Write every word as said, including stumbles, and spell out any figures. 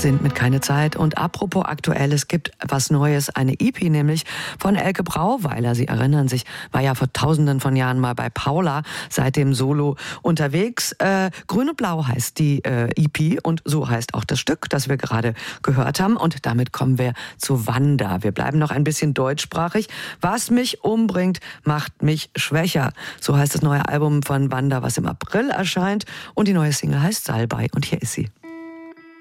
sind mit Keine Zeit. Und apropos aktuell, es gibt was Neues, eine E P nämlich von Elke Brauweiler. Sie erinnern sich, war ja vor tausenden von Jahren mal bei Paula, seitdem solo unterwegs. Äh, Grün und Blau heißt die äh, E P und so heißt auch das Stück, das wir gerade gehört haben. Und damit kommen wir zu Wanda. Wir bleiben noch ein bisschen deutschsprachig. Was mich umbringt, macht mich schwächer. So heißt das neue Album von Wanda, was im April erscheint. Und die neue Single heißt Salbei. Und hier ist sie.